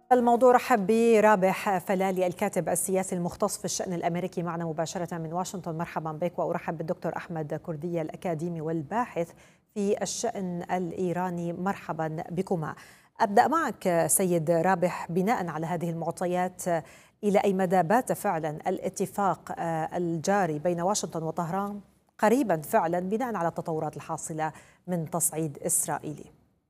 الموضوع رحب برابح فلالي الكاتب السياسي المختص في الشأن الأمريكي معنا مباشرة من واشنطن. مرحبا بك. وأرحب بالدكتور أحمد كردية الأكاديمي والباحث في الشأن الإيراني. مرحبا بكما. أبدأ معك سيد رابح، بناء على هذه المعطيات إلى أي مدى بات فعلا الاتفاق الجاري بين واشنطن وطهران قريبا فعلا بناء على التطورات الحاصلة من تصعيد إسرائيلي؟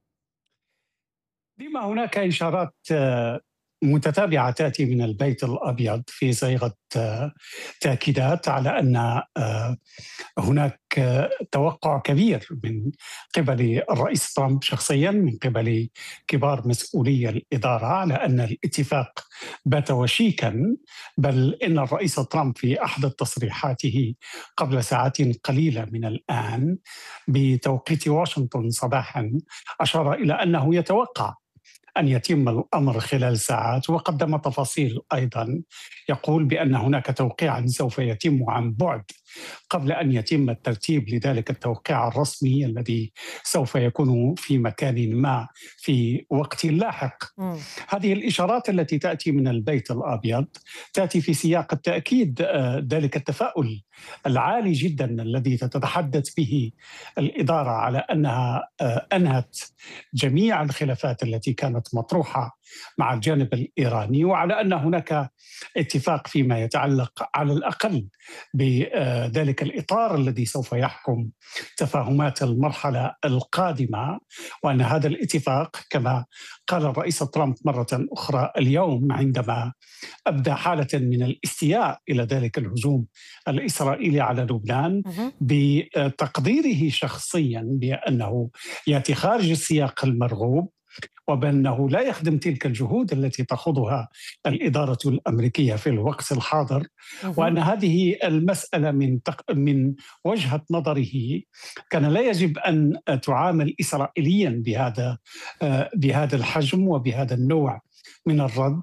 بما هناك إشارات متتابعة تأتي من البيت الأبيض في صيغة تأكيدات على أن هناك توقع كبير من قبل الرئيس ترامب شخصيا، من قبل كبار مسؤولي الإدارة، على أن الاتفاق بات وشيكا. بل إن الرئيس ترامب في أحد تصريحاته قبل ساعات قليلة من الآن بتوقيت واشنطن صباحا أشار إلى أنه يتوقع أن يتم الأمر خلال ساعات، وقدم تفاصيل أيضا يقول بأن هناك توقيعا سوف يتم عن بعد قبل أن يتم الترتيب لذلك التوقيع الرسمي الذي سوف يكون في مكان ما في وقت لاحق. هذه الإشارات التي تأتي من البيت الأبيض تأتي في سياق التأكيد ذلك التفاؤل العالي جدا الذي تتحدث به الإدارة على أنها أنهت جميع الخلافات التي كانت مطروحة مع الجانب الإيراني، وعلى أن هناك اتفاق فيما يتعلق على الأقل بذلك الإطار الذي سوف يحكم تفاهمات المرحلة القادمة، وأن هذا الاتفاق كما قال الرئيس ترامب مرة أخرى اليوم عندما أبدى حالة من الاستياء إلى ذلك الهجوم الإسرائيلي على لبنان، بتقديره شخصيا بأنه يأتي خارج السياق المرغوب، وبأنه لا يخدم تلك الجهود التي تخوضها الإدارة الأمريكية في الوقت الحاضر، وأن هذه المسألة من وجهة نظره كان لا يجب أن تعامل إسرائيليا بهذا الحجم وبهذا النوع من الرد،